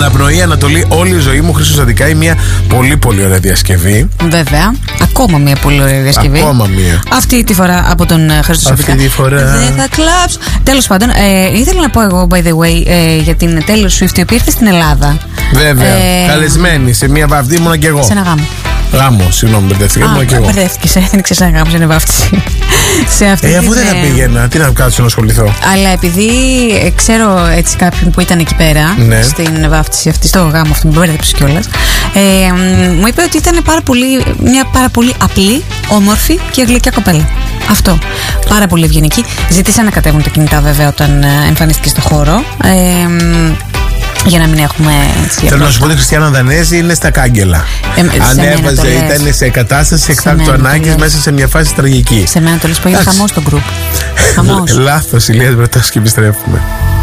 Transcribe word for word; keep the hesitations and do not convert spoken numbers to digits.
Αναπνοή Ανατολή, όλη η ζωή μου, Χρήστος Αδικάη. Μια πολύ πολύ ωραία διασκευή. Βέβαια. Ακόμα μια πολύ ωραία διασκευή. Ακόμα μια. Αυτή τη φορά από τον Χρήστο Αδικάη. Αυτή τη φορά. Δεν θα κλάψω. Τέλος πάντων, ε, ήθελα να πω εγώ, by the way, ε, για την Taylor Swift, η οποία ήρθε στην Ελλάδα. Βέβαια. Ε, Καλεσμένη σε μια βαφτή, ήμουνα κι εγώ. Σε ένα γάμο. Γάμο, συγγνώμη, μπερδεύτηκα. Ήμουνα κι εγώ. Μπερδεύτηκε, δεν ξέρει ένα γάμο, σε ένα βάφτιση. Σε αυτή ε, αφού την, δεν θα πήγαινα, τι να κάτσω να ασχοληθώ. Αλλά επειδή ε, ξέρω έτσι κάποιον που ήταν εκεί πέρα, ναι. στην βάφτιση αυτή, στο γάμο αυτό, μου μπέρδεψε κιόλας, ε, μου είπε ότι ήταν πάρα πολύ, μια πάρα πολύ απλή, όμορφη και γλυκιά κοπέλα. Αυτό. Πάρα πολύ ευγενική. Ζήτησα να κατέβουν τα κινητά βέβαια όταν εμφανίστηκε στο χώρο. Ε, για να μην έχουμε. Θέλω να σου πω ότι η Χριστιάνα Δανέζη είναι στα κάγκελα. Ε, Ανέβαζε, ήταν σε κατάσταση εκτάκτου ανάγκης μέσα σε μια φάση τραγική. Σε μένα το λες που έγινε χαμό στο γκρουπ. Χαμός. Λάθος, Ηλίας Βρετός, και επιστρέφουμε.